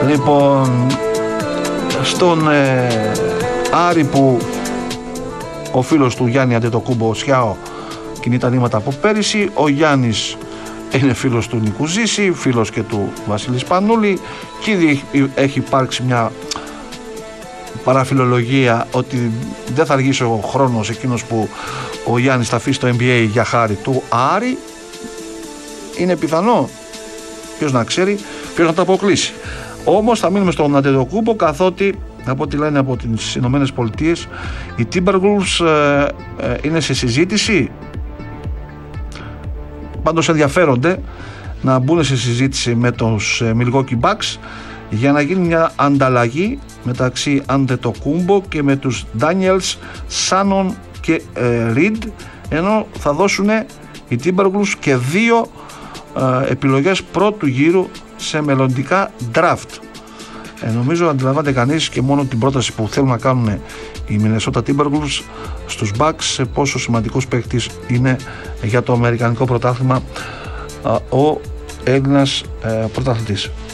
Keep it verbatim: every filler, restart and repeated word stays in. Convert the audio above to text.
Λοιπόν, στον ε, Άρη που ο φίλος του Γιάννη Αντετοκούμπο Σιάο κινεί τα νήματα από πέρυσι, ο Γιάννης είναι φίλος του Νικού Ζήση, φίλος και του Βασίλη Σπανούλη, και ήδη έχει υπάρξει μια παραφιλολογία ότι δεν θα αργήσει ο χρόνος εκείνος που ο Γιάννης θα αφήσει το N B A για χάρη του Άρη. Είναι πιθανό, ποιος να ξέρει, ποιος να το αποκλείσει. Όμως θα μείνουμε στον Αντετοκούμπο, καθότι από ό,τι λένε από τις Ηνωμένες Πολιτείες οι Timberwolves ε, ε, είναι σε συζήτηση. Πάντως ενδιαφέρονται να μπουν σε συζήτηση με τους ε, Milwaukee Bucks για να γίνει μια ανταλλαγή μεταξύ Αντετοκούμπο και με τους Daniels, Shannon και ε, Reed, ενώ θα δώσουν οι Timberwolves και δύο ε, επιλογές πρώτου γύρου σε μελλοντικά draft. Ε, νομίζω αντιλαμβάνεται κανείς και μόνο την πρόταση που θέλουν να κάνουν οι Minnesota Timberwolves στους Bucks σε πόσο σημαντικός παίκτης είναι για το αμερικανικό πρωτάθλημα ο Έλληνας ε, πρωταθλητής.